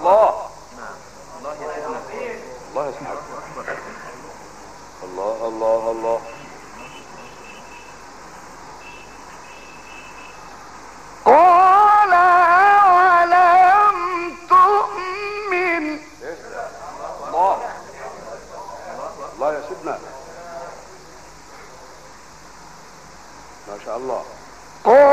الله الله يسمعك. الله الله الله. قال أولم تؤمن. الله الله يا سيدنا ما شاء الله.